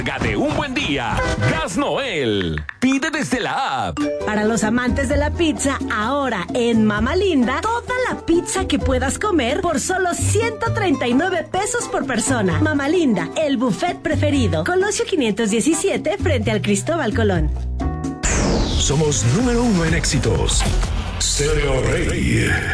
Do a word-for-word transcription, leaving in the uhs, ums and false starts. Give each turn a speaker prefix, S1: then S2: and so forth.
S1: De un buen día, Gas Noel. Pide desde la app.
S2: Para los amantes de la pizza, ahora en Mama Linda, toda la pizza que puedas comer por solo ciento treinta y nueve pesos por persona. Mama Linda, el buffet preferido. Colosio quinientos diecisiete frente al Cristóbal Colón.
S3: Somos número uno en éxitos. Stereo Rey.